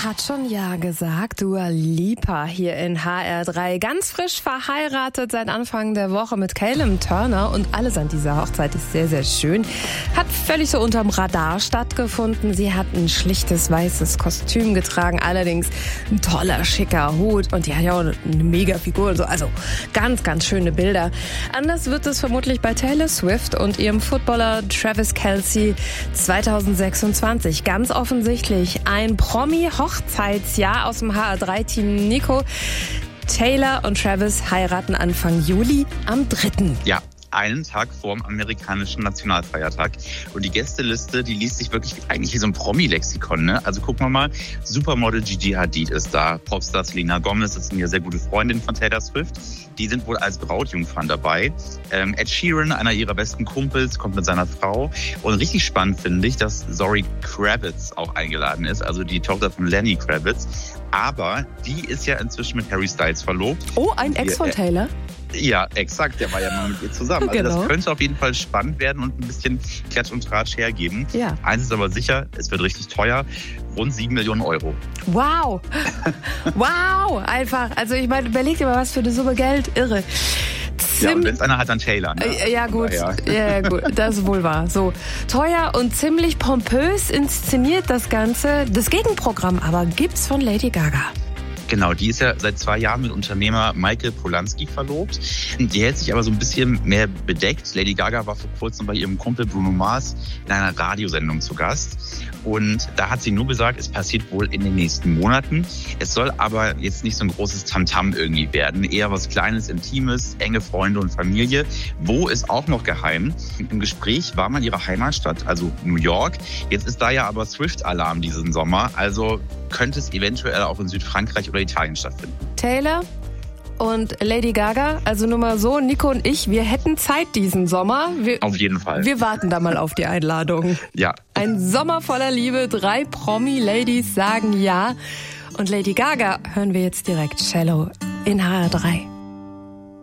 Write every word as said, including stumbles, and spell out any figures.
hat schon Ja gesagt. Dua Lipa hier in H R drei. Ganz frisch verheiratet seit Anfang der Woche mit Callum Turner. Und alles an dieser Hochzeit ist sehr, sehr schön. Hat völlig so unterm Radar stattgefunden. Sie hat ein schlichtes weißes Kostüm getragen. Allerdings ein toller, schicker Hut. Und die hat ja auch eine mega Figur. Also ganz, ganz schöne Bilder. Anders wird es vermutlich bei Taylor Swift und ihrem Footballer Travis Kelce zweitausendsechsundzwanzig. Ganz offensichtlich ein Promi-Hochzeitsjahr aus dem H R drei Team. Nico, Taylor und Travis heiraten Anfang Juli am dritten Ja. einen Tag vorm amerikanischen Nationalfeiertag. Und die Gästeliste, die liest sich wirklich eigentlich wie so ein Promi-Lexikon, ne? Also gucken wir mal, Supermodel Gigi Hadid ist da, Popstar Selena Gomez, das sind ja sehr gute Freundinnen von Taylor Swift. Die sind wohl als Brautjungfern dabei. Ähm, Ed Sheeran, einer ihrer besten Kumpels, kommt mit seiner Frau. Und richtig spannend finde ich, dass Zoe Kravitz auch eingeladen ist, also die Tochter von Lenny Kravitz. Aber die ist ja inzwischen mit Harry Styles verlobt. Oh, ein Ex von Taylor? Ja, exakt. Der war ja mal mit ihr zusammen. Also Genau. Das könnte auf jeden Fall spannend werden und ein bisschen Klatsch und Tratsch hergeben. Ja. Eins ist aber sicher, es wird richtig teuer. Rund sieben Millionen Euro. Wow. Wow. Einfach. Also ich meine, überleg dir mal, was für eine Summe Geld. Irre. Ja, und wenn es einer hat, dann Taylor. Ne? Äh, ja, gut. Daher. Ja, gut. Das ist wohl wahr. So. Teuer und ziemlich pompös inszeniert das Ganze. Das Gegenprogramm aber gibt's von Lady Gaga. Genau, die ist ja seit zwei Jahren mit Unternehmer Michael Polanski verlobt. Die hält sich aber so ein bisschen mehr bedeckt. Lady Gaga war vor kurzem bei ihrem Kumpel Bruno Mars in einer Radiosendung zu Gast. Und da hat sie nur gesagt, es passiert wohl in den nächsten Monaten. Es soll aber jetzt nicht so ein großes Tamtam irgendwie werden. Eher was Kleines, Intimes, enge Freunde und Familie. Wo ist auch noch geheim. Im Gespräch war mal ihre Heimatstadt, also New York. Jetzt ist da ja aber Swift-Alarm diesen Sommer. Also könnte es eventuell auch in Südfrankreich oder Italien stattfinden. Taylor und Lady Gaga, also nur mal so, Nico und ich, wir hätten Zeit diesen Sommer. Wir, Auf jeden Fall. Wir warten da mal auf die Einladung. Ja. Ein Sommer voller Liebe, drei Promi-Ladies sagen Ja. Und Lady Gaga hören wir jetzt direkt Shallow in H R drei.